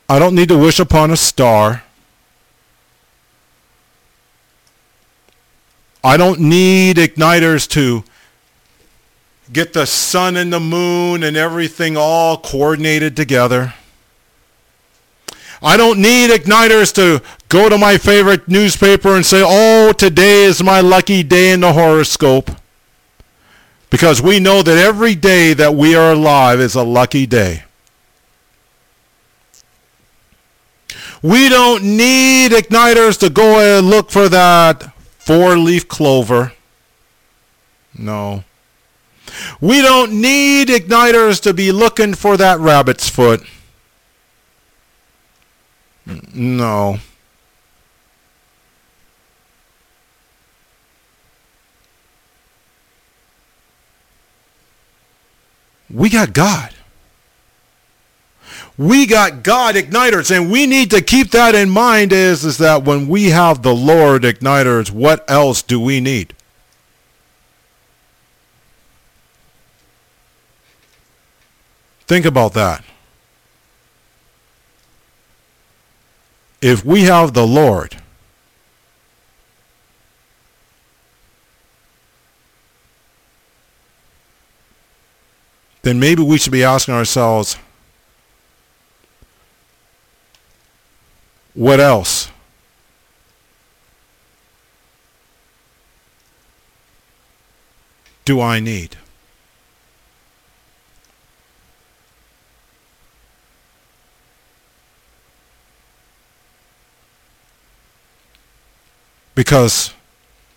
I don't need to wish upon a star. I don't need igniters to get the sun and the moon and everything all coordinated together. I don't need igniters to go to my favorite newspaper and say, oh, today is my lucky day in the horoscope. Because we know that every day that we are alive is a lucky day. We don't need igniters to go and look for that four-leaf clover. No. We don't need igniters to be looking for that rabbit's foot. No. We got God. We got God igniters, and we need to keep that in mind is that when we have the Lord igniters, what else do we need? Think about that. If we have the Lord, then maybe we should be asking ourselves, what else? Do I need? Because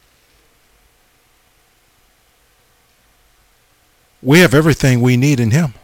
we have everything we need in Him.